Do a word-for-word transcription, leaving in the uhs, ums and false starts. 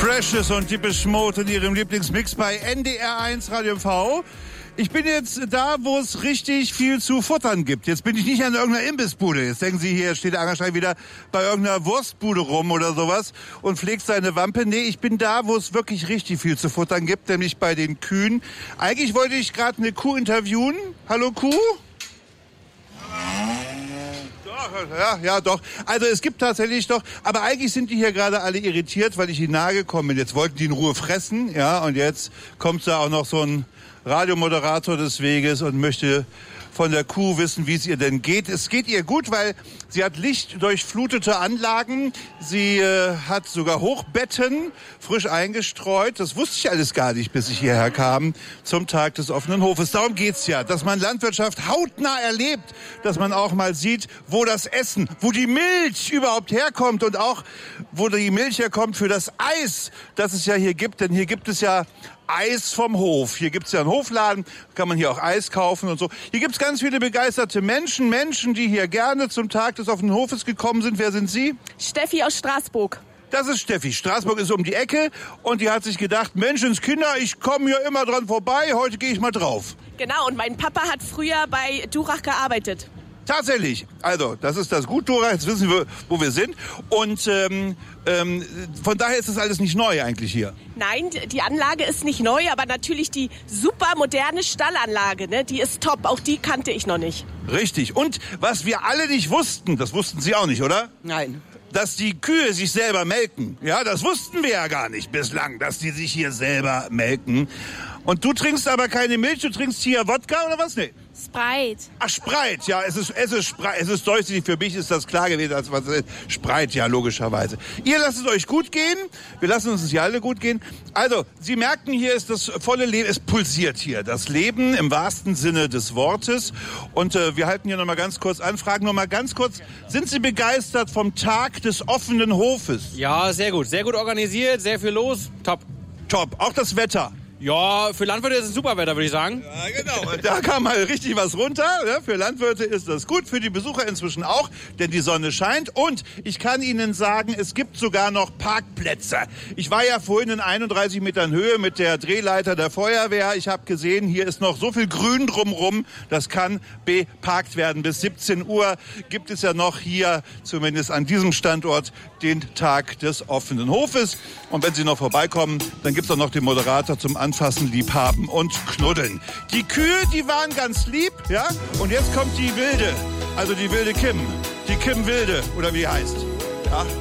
Precious und Depeche Mode in ihrem Lieblingsmix bei N D R eins Radio M V. Ich bin jetzt da, wo es richtig viel zu futtern gibt. Jetzt bin ich nicht an irgendeiner Imbissbude. Jetzt denken Sie, hier steht der Angerstein wieder bei irgendeiner Wurstbude rum oder sowas und pflegt seine Wampe. Nee, ich bin da, wo es wirklich richtig viel zu futtern gibt, nämlich bei den Kühen. Eigentlich wollte ich gerade eine Kuh interviewen. Hallo Kuh? Ja, ja, doch. Also es gibt tatsächlich doch, aber eigentlich sind die hier gerade alle irritiert, weil ich ihnen nahe gekommen bin. Jetzt wollten die in Ruhe fressen, ja, und jetzt kommt da auch noch so ein Radiomoderator des Weges und möchte von der Kuh wissen, wie es ihr denn geht. Es geht ihr gut, weil sie hat lichtdurchflutete Anlagen. Sie äh, hat sogar Hochbetten, frisch eingestreut. Das wusste ich alles gar nicht, bis ich hierher kam zum Tag des offenen Hofes. Darum geht's ja, dass man Landwirtschaft hautnah erlebt, dass man auch mal sieht, wo das Essen, wo die Milch überhaupt herkommt und auch, wo die Milch herkommt für das Eis, das es ja hier gibt. Denn hier gibt es ja Eis vom Hof. Hier gibt's ja einen Hofladen, kann man hier auch Eis kaufen und so. Hier gibt's ganz viele begeisterte Menschen, Menschen, die hier gerne zum Tag des offenen Hofes gekommen sind. Wer sind Sie? Steffi aus Straßburg. Das ist Steffi. Straßburg ist um die Ecke und die hat sich gedacht, Menschenskinder, ich komme hier immer dran vorbei, heute gehe ich mal drauf. Genau, und mein Papa hat früher bei Durach gearbeitet. Tatsächlich. Also, das ist das Gut, Dora. Jetzt wissen wir, wo wir sind. Und ähm, ähm, von daher ist das alles nicht neu eigentlich hier. Nein, die Anlage ist nicht neu, aber natürlich die super moderne Stallanlage, ne? Die ist top. Auch die kannte ich noch nicht. Richtig. Und was wir alle nicht wussten, das wussten Sie auch nicht, oder? Nein. Dass die Kühe sich selber melken. Ja, das wussten wir ja gar nicht bislang, dass die sich hier selber melken. Und du trinkst aber keine Milch, du trinkst hier Wodka oder was? Nee. Sprite. Ach, Sprite, ja, es ist, es ist Sprite, es ist deutlich, für mich ist das klar gewesen, als was es ist. Sprite, ja, logischerweise. Ihr lasst es euch gut gehen, wir lassen uns es ja alle gut gehen. Also, Sie merken, hier ist das volle Leben, es pulsiert hier, das Leben im wahrsten Sinne des Wortes. Und äh, wir halten hier nochmal ganz kurz an, fragen nochmal ganz kurz, sind Sie begeistert vom Tag des offenen Hofes? Ja, sehr gut, sehr gut organisiert, sehr viel los, top. Top, auch das Wetter. Ja, für Landwirte ist es ein super Wetter, würde ich sagen. Ja, genau. Da kam mal richtig was runter. Ja, für Landwirte ist das gut, für die Besucher inzwischen auch, denn die Sonne scheint. Und ich kann Ihnen sagen, es gibt sogar noch Parkplätze. Ich war ja vorhin in einunddreißig Metern Höhe mit der Drehleiter der Feuerwehr. Ich habe gesehen, hier ist noch so viel Grün drumrum, das kann beparkt werden. Bis siebzehn Uhr gibt es ja noch hier, zumindest an diesem Standort, den Tag des offenen Hofes. Und wenn Sie noch vorbeikommen, dann gibt es auch noch den Moderator zum Anfassen, Liebhaben und Knuddeln. Die Kühe, die waren ganz lieb, ja? Und jetzt kommt die Wilde, also die wilde Kim. Die Kim Wilde, oder wie die heißt. Ja?